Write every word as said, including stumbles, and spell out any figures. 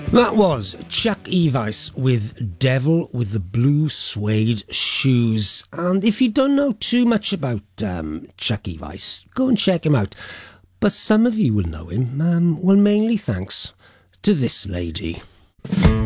That was Chuck Evice with Devil with the Blue Suede Shoes. And if you don't know too much about um, Chuck Evice, go and check him out. But some of you will know him, um, well, mainly thanks to this lady.